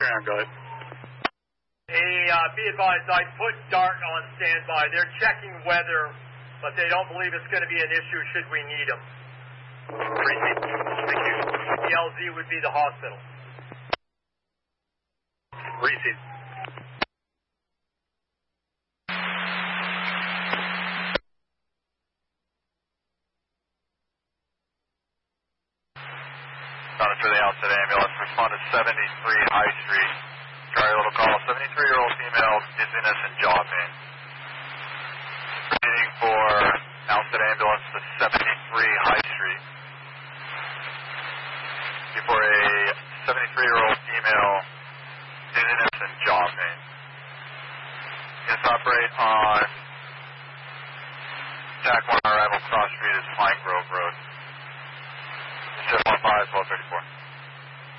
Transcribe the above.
Aaron, go ahead. Hey, be advised, I put DART on standby. They're checking weather, but they don't believe it's going to be an issue should we need them. Thank you. The LZ would be the hospital. Reese. Running for the outside ambulance. Respond to 73 High Street. Try a little call. 73-year-old female, dizziness and jaw pain. Proceeding for outside ambulance to 73 High Street. For a 73-year-old female, dizziness and jaw pain. Yes, operate on TAC 1 arrival cross street is Pine Grove Road.